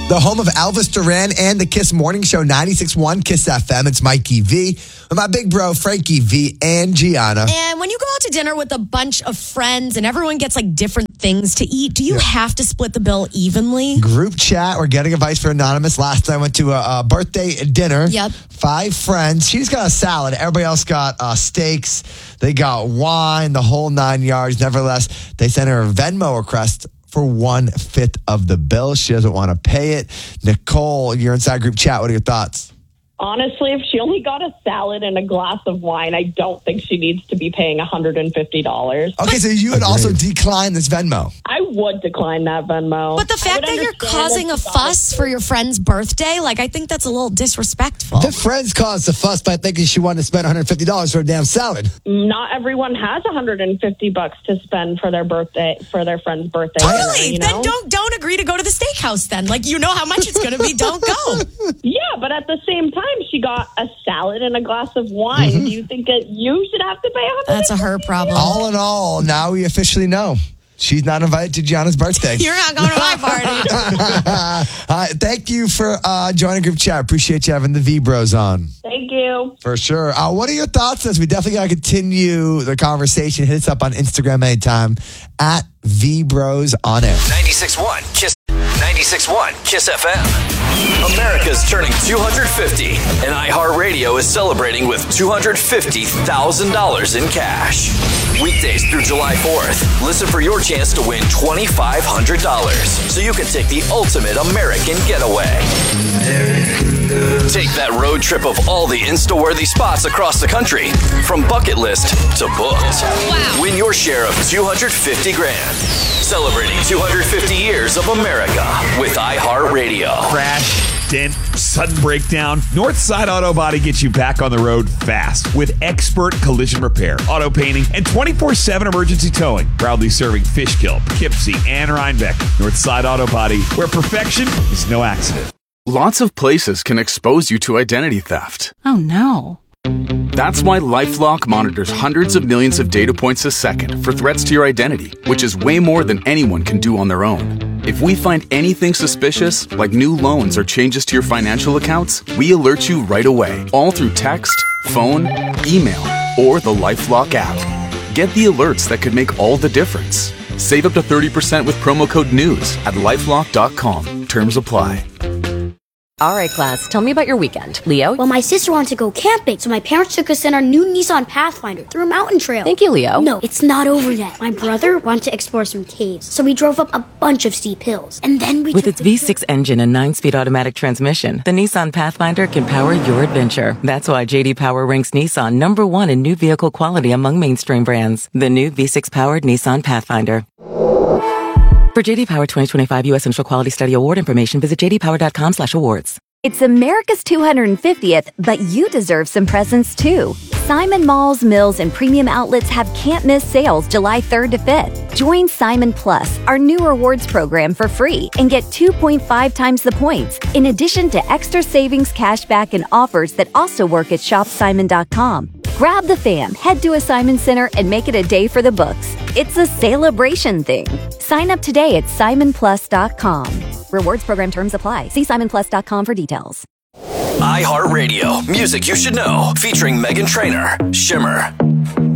The home of Elvis Duran and the Kiss Morning Show, 96.1 Kiss FM. It's Mikey V with my big bro, Frankie V and Gianna. And when you go out to dinner with a bunch of friends and everyone gets like different things to eat, do you have to split the bill evenly? Group chat, we're getting advice for Anonymous. Last time I went to a birthday dinner. Yep. 5 friends. She's got a salad. Everybody else got steaks. They got wine, the whole 9 yards. Nevertheless, they sent her a Venmo request for 1/5 of the bill. She doesn't want to pay it. Nicole, you're inside group chat. What are your thoughts? Honestly, if she only got a salad and a glass of wine, I don't think she needs to be paying $150. Okay, so you would also decline this Venmo. I would decline that Venmo. But the fact that you're causing a fuss for your friend's birthday, like, I think that's a little disrespectful. The friends caused a fuss by thinking she wanted to spend $150 for a damn salad. Not everyone has $150 to spend for their birthday, for their friend's birthday. Really? Dinner, you know? Then don't agree to go to the steakhouse then. Like, you know how much it's going to be. Don't go. Yeah, but at the same time, she got a salad and a glass of wine. Do you think that you should have to pay $150? That's a her problem. All in all, now we officially know she's not invited to Gianna's birthday. You're not going to my party. Thank you for joining group chat. Appreciate you having the V-Bros on. Thank you. For sure. What are your thoughts on this? We definitely got to continue the conversation. Hit us up on Instagram anytime at V-Bros on air. 96.1 Kiss. 96.1 Kiss FM. America's turning 250, and iHeartRadio is celebrating with $250,000 in cash. Weekdays through July 4th. Listen for your chance to win $2,500 so you can take the ultimate American getaway. Take that road trip of all the Insta-worthy spots across the country, from bucket list to booked. Wow. Win your share of $250 grand. Celebrating 250 years of America with iHeartRadio. Crash, dent, sudden breakdown. Northside Auto Body gets you back on the road fast with expert collision repair, auto painting, and 24/7 emergency towing. Proudly serving Fishkill, Poughkeepsie, and Rhinebeck. Northside Auto Body, where perfection is no accident. Lots of places can expose you to identity theft. Oh, no. That's why LifeLock monitors hundreds of millions of data points a second for threats to your identity, which is way more than anyone can do on their own. If we find anything suspicious, like new loans or changes to your financial accounts, we alert you right away, all through text, phone, email, or the LifeLock app. Get the alerts that could make all the difference. Save up to 30% with promo code NEWS at LifeLock.com. Terms apply. All right, class, tell me about your weekend. Leo? Well, my sister wanted to go camping, so my parents took us in our new Nissan Pathfinder through a mountain trail. Thank you, Leo. No, it's not over yet. My brother wanted to explore some caves, so we drove up a bunch of steep hills. And then we With its V6 engine and 9-speed automatic transmission, the Nissan Pathfinder can power your adventure. That's why J.D. Power ranks Nissan #1 in new vehicle quality among mainstream brands. The new V6-powered Nissan Pathfinder. For J.D. Power 2025 U.S. Central Quality Study Award information, visit jdpower.com/awards. It's America's 250th, but you deserve some presents too. Simon Malls, Mills, and Premium Outlets have can't-miss sales July 3rd to 5th. Join Simon Plus, our new rewards program, for free and get 2.5 times the points, in addition to extra savings, cashback, and offers that also work at shopsimon.com. Grab the fam, head to a Simon Center, and make it a day for the books. It's a celebration thing. Sign up today at simonplus.com. Rewards program terms apply. See simonplus.com for details. iHeartRadio, music you should know, featuring Meghan Trainor, Shimmer.